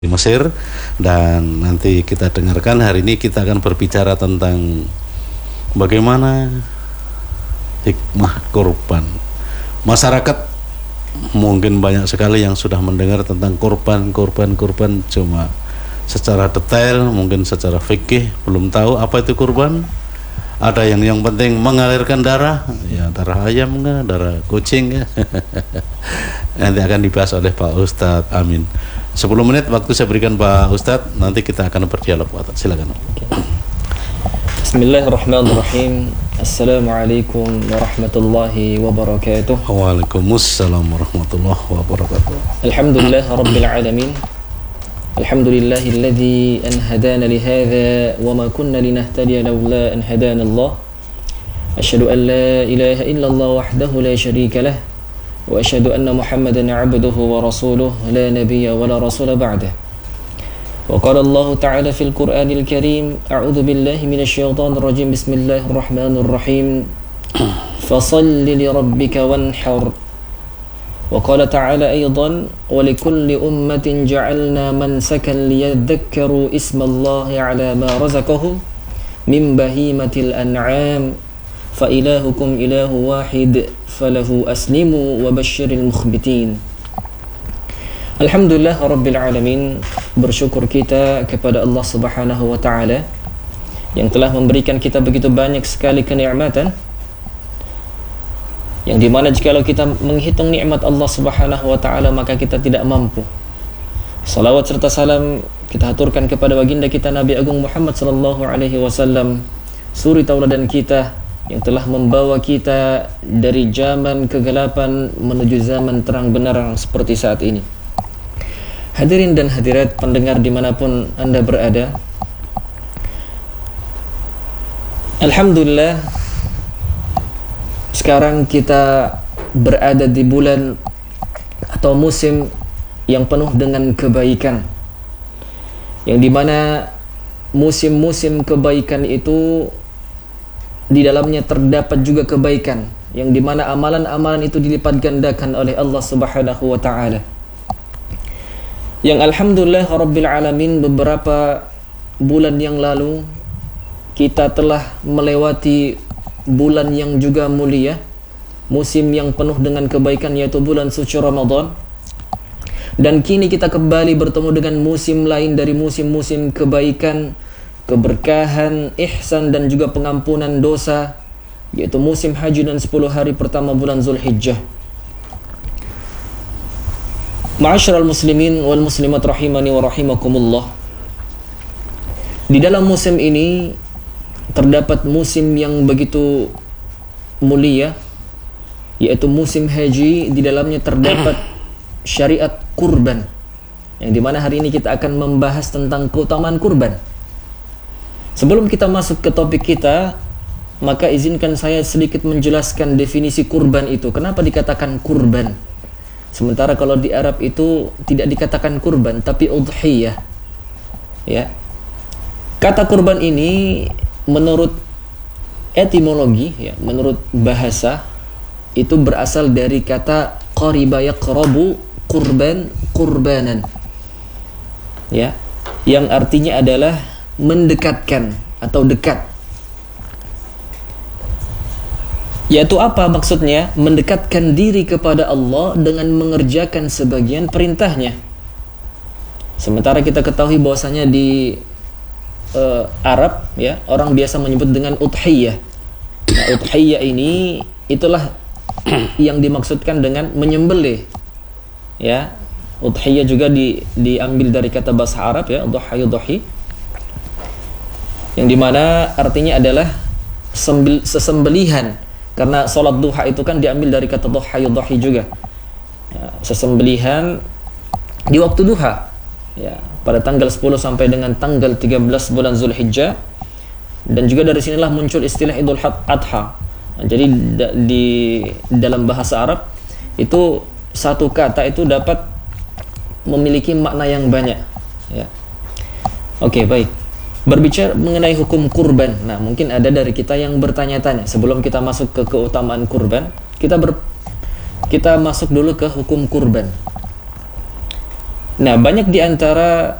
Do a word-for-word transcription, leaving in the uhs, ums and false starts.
di Mesir. Dan nanti kita dengarkan. Hari ini kita akan berbicara tentang bagaimana hikmah kurban. Masyarakat mungkin banyak sekali yang sudah mendengar tentang kurban, kurban, kurban, cuma secara detail, mungkin secara fikih belum tahu apa itu kurban. Ada yang yang penting mengalirkan darah, ya darah ayam enggak, darah kucing enggak. Nanti akan dibahas oleh Pak Ustadz Amin. sepuluh menit waktu saya berikan Pak Ustadz, nanti kita akan berdialog. Silakan. Bismillahirrahmanirrahim. Assalamualaikum warahmatullahi wabarakatuh. Waalaikumsalam warahmatullahi wabarakatuh. Alhamdulillah rabbil alamin. Alhamdulillahilladzi an hadana li hadza wa ma kunna linahtadiya laula an hadana Allah. Asyhadu an la ilaha illallah wahdahu la syarika lah wa asyhadu anna Muhammadan 'abduhu wa rasuluhu la nabiyya wa la rasula ba'dahu. Wa qala Allah ta'ala fil Qur'anil Karim, a'udzu billahi minasy syaithanir rajim. Bismillahirrahmanirrahim. Fashalli li rabbika wanhar. Wa qala ta'ala aidan, wa likulli ummatin ja'alna mansakan liyadhakkaru ismallahi 'ala ma razaqahum min bahimatil an'am fa ilahukum ilahu wahid falahu aslimu wa basyiril mukhbitin. Alhamdulillah rabbil alamin. Bersyukur kita kepada Allah Subhanahu wa taala yang telah memberikan kita begitu banyak sekali kenikmatan, yang dimana jikalau kita menghitung nikmat Allah Subhanahu wa taala maka kita tidak mampu. Salawat serta salam kita haturkan kepada baginda kita Nabi Agung Muhammad sallallahu alaihi wasallam, suri tauladan kita yang telah membawa kita dari zaman kegelapan menuju zaman terang benderang seperti saat ini. Hadirin dan hadirat pendengar dimanapun Anda berada, alhamdulillah sekarang kita berada di bulan atau musim yang penuh dengan kebaikan, yang dimana musim-musim kebaikan itu di dalamnya terdapat juga kebaikan, yang dimana amalan-amalan itu dilipat gandakan oleh Allah Subhanahu wa ta'ala. Yang alhamdulillah rabbil alamin, beberapa bulan yang lalu kita telah melewati bulan yang juga mulia, musim yang penuh dengan kebaikan, yaitu bulan suci Ramadan. Dan kini kita kembali bertemu dengan musim lain dari musim-musim kebaikan, keberkahan, ihsan dan juga pengampunan dosa, yaitu musim haji dan sepuluh hari pertama bulan Zulhijjah. Ma'asyiral muslimin wal muslimat rahimani wa rahimakumullah. Di dalam musim ini terdapat musim yang begitu mulia, yaitu musim haji. Di dalamnya terdapat syariat kurban, yang dimana hari ini kita akan membahas tentang keutamaan kurban. Sebelum kita masuk ke topik kita, maka izinkan saya sedikit menjelaskan definisi kurban itu. Kenapa dikatakan kurban? Sementara kalau di Arab itu tidak dikatakan kurban, tapi udhiyah. Ya. Kata kurban ini menurut etimologi, ya, menurut bahasa itu berasal dari kata qariba yaqrabu qurban qurbanan. Ya, yang artinya adalah mendekatkan atau dekat. Yaitu apa maksudnya? Mendekatkan diri kepada Allah dengan mengerjakan sebagian perintahnya. Sementara kita ketahui bahwasanya di uh, Arab, ya, orang biasa menyebut dengan udhiyah. Nah, udhiyah ini itulah yang dimaksudkan dengan menyembelih. Ya, udhiyah juga di, diambil dari kata bahasa Arab, ya, dhuha yudhi, yang dimana artinya adalah sembel, sesembelihan. Karena sholat duha itu kan diambil dari kata dhuha yudhi juga, ya, sesembelihan di waktu duha, ya, pada tanggal sepuluh sampai dengan tanggal tiga belas bulan Zulhijjah. Dan juga dari sinilah muncul istilah Idul Adha. Nah, jadi di dalam bahasa Arab itu satu kata itu dapat memiliki makna yang banyak, ya. Oke, baik. Berbicara mengenai hukum kurban, nah mungkin ada dari kita yang bertanya-tanya. Sebelum kita masuk ke keutamaan kurban, kita ber, kita masuk dulu ke hukum kurban. Nah, banyak di antara